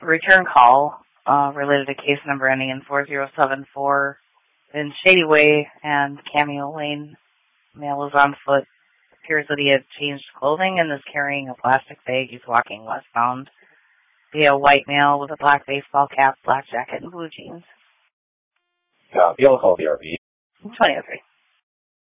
return call related to case number ending in 4074 in Shady Way and Cameo Lane. Male is on foot. Appears that he had changed clothing and is carrying a plastic bag. He's walking westbound. Be a white male with a black baseball cap, black jacket, and blue jeans. Copy. I'll call the RV. 2003.